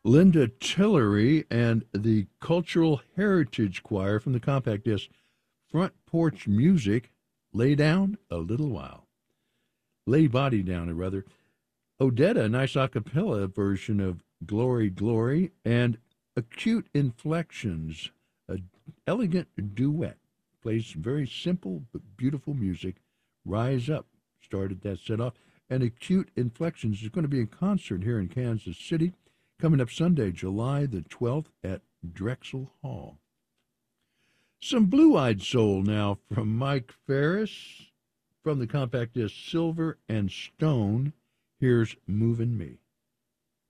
Linda Tillery and the Cultural Heritage Choir from the compact disc Front Porch Music, Lay Down a Little While. Lay Body Down, rather. Odetta, a nice a cappella version of Glory, Glory, and Acute Inflections, an elegant duet. Plays very simple but beautiful music. Rise Up started that set off. And Acute Inflections is going to be in concert here in Kansas City coming up Sunday, July the 12th at Drexel Hall. Some Blue-Eyed Soul now from Mike Ferris from the compact disc Silver and Stone. Here's Movin' Me.